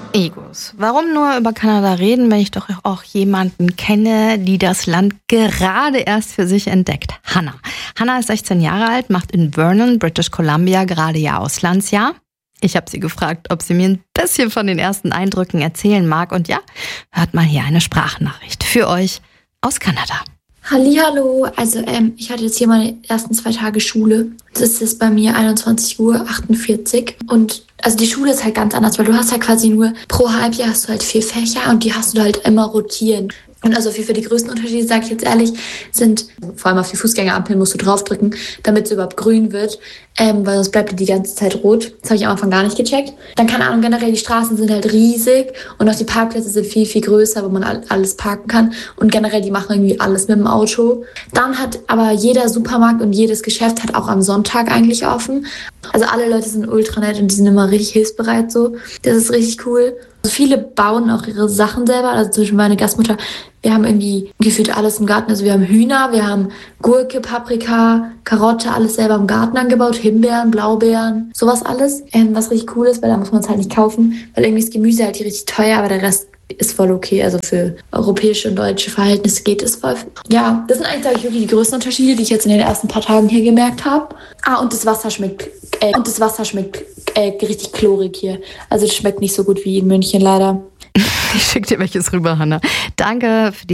Egos. Warum nur über Kanada reden, wenn ich doch auch jemanden kenne, die das Land gerade erst für sich entdeckt? Hannah. Hannah ist 16 Jahre alt, macht in Vernon, British Columbia, gerade ihr Auslandsjahr. Ich habe sie gefragt, ob sie mir ein bisschen von den ersten Eindrücken erzählen mag. Und ja, hört mal hier eine Sprachnachricht für euch aus Kanada. Hallihallo, also ich hatte jetzt hier meine ersten 2 Tage Schule. Das ist bei mir 21:48 Uhr und also die Schule ist halt ganz anders, weil du hast halt quasi nur pro Halbjahr hast du halt 4 Fächer und die hast du halt immer rotieren. Und also für die größten Unterschiede, sage ich jetzt ehrlich, sind vor allem auf die Fußgängerampeln musst du draufdrücken, damit es überhaupt grün wird, weil sonst bleibt die ganze Zeit rot. Das habe ich am Anfang gar nicht gecheckt. Dann keine Ahnung, generell die Straßen sind halt riesig und auch die Parkplätze sind viel, viel größer, wo man alles parken kann. Und generell, die machen irgendwie alles mit dem Auto. Dann hat aber jeder Supermarkt und jedes Geschäft hat auch am Sonntag eigentlich offen. Also alle Leute sind ultra nett und die sind immer richtig hilfsbereit so. Das ist richtig cool. Also viele bauen auch ihre Sachen selber. Also zum Beispiel meine Gastmutter, wir haben irgendwie gefühlt alles im Garten. Also wir haben Hühner, wir haben Gurke, Paprika, Karotte, alles selber im Garten angebaut. Himbeeren, Blaubeeren, sowas alles. Was richtig cool ist, weil da muss man es halt nicht kaufen. Weil irgendwie ist Gemüse halt richtig teuer, aber der Rest ist voll okay. Also für europäische und deutsche Verhältnisse geht es voll. Ja, das sind eigentlich, glaube ich, wirklich die größten Unterschiede, die ich jetzt in den ersten paar Tagen hier gemerkt habe. Und das Wasser schmeckt richtig chlorig hier. Also es schmeckt nicht so gut wie in München leider. Ich schicke dir welches rüber, Hannah. Danke für die